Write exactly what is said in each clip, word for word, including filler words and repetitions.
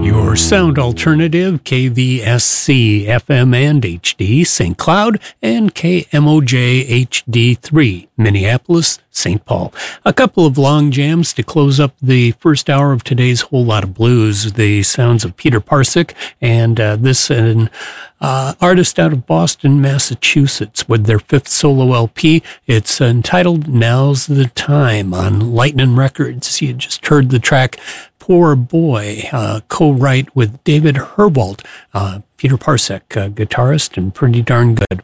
Your sound alternative, K V S C F M and H D, Saint Cloud, and K M O J H D three, Minneapolis, Saint Paul. A couple of long jams to close up the first hour of today's Whole Lot of Blues. The sounds of Peter Parcek, and uh, this an uh, artist out of Boston, Massachusetts, with their fifth solo L P. It's entitled Now's the Time on Lightning Records. You just heard the track Poor Boy, uh, co-write with David Herwald, uh, Peter Parcek, uh, guitarist, and pretty darn good.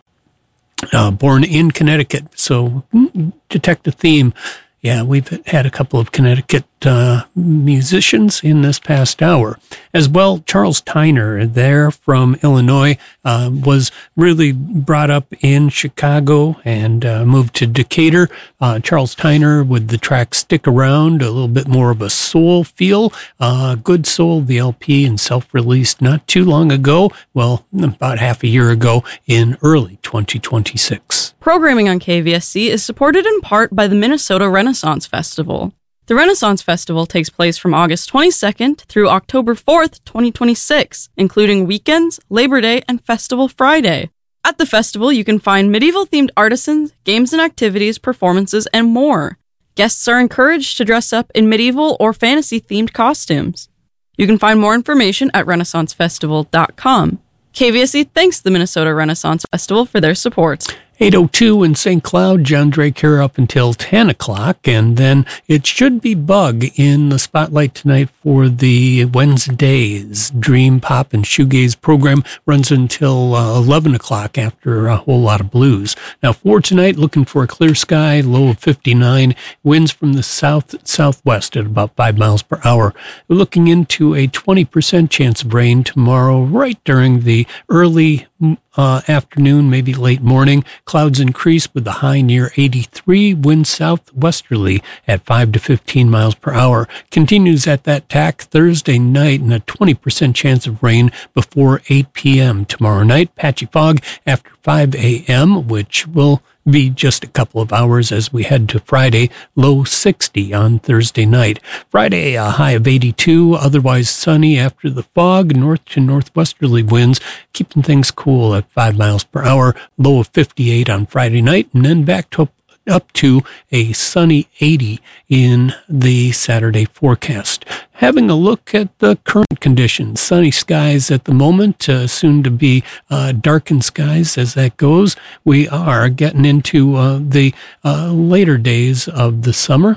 Uh, born in Connecticut, so detect a theme. Yeah, we've had a couple of Connecticut uh, musicians in this past hour. As well, Charles Tyner, there from Illinois, uh, was really brought up in Chicago and uh, moved to Decatur. Uh, Charles Tyner with the track Stick Around, a little bit more of a soul feel. Uh, Good Soul, the L P, and self-released not too long ago, well, about half a year ago in early twenty twenty-six. Programming on K V S C is supported in part by the Minnesota Renaissance Festival. The Renaissance Festival takes place from August twenty-second through October fourth, twenty twenty-six, including weekends, Labor Day, and Festival Friday. At the festival, you can find medieval-themed artisans, games and activities, performances, and more. Guests are encouraged to dress up in medieval or fantasy-themed costumes. You can find more information at renaissance festival dot com. K V S C thanks the Minnesota Renaissance Festival for their support. eight oh two in Saint Cloud, John Drake here up until ten o'clock, and then it should be Bug in the spotlight tonight for the Wednesday's Dream Pop and Shoegaze program. Runs until uh, eleven o'clock after a Whole Lot of Blues. Now for tonight, looking for a clear sky, low of fifty-nine, winds from the south-southwest at about five miles per hour. We're looking into a twenty percent chance of rain tomorrow, right during the early Uh, afternoon, maybe late morning. Clouds increase with the high near eighty-three. Wind southwesterly at five to fifteen miles per hour. Continues at that tack Thursday night, and a twenty percent chance of rain before eight p.m. tomorrow night. Patchy fog after five a.m., which will be just a couple of hours as we head to Friday, low sixty on Thursday night. Friday, a high of eighty-two, otherwise sunny after the fog, north to northwesterly winds, keeping things cool at five miles per hour, low of fifty-eight on Friday night, and then back to up to a sunny eighty in the Saturday forecast. Having a look at the current conditions, sunny skies at the moment, uh, soon to be uh, darkened skies as that goes. We are getting into uh, the uh, later days of the summer.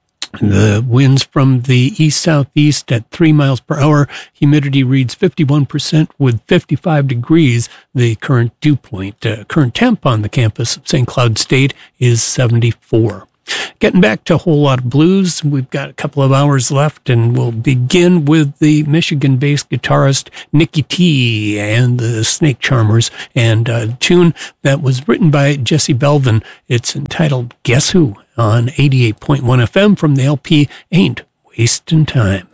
The winds from the east-southeast at three miles per hour. Humidity reads fifty-one percent with fifty-five degrees. The current dew point. Uh, current temp on the campus of Saint Cloud State is seventy-four. Getting back to a Whole Lot of Blues, we've got a couple of hours left, and we'll begin with the Michigan-based guitarist Nicky T and the Snake Charmers, and a tune that was written by Jesse Belvin. It's entitled Guess Who on eighty-eight point one F M from the L P Ain't Wastin' Time.